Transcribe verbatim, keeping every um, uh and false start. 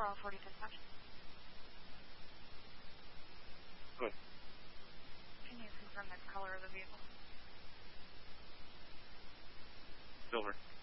four oh forty-fifth Watch. Good. Can you confirm the color of the vehicle? Silver.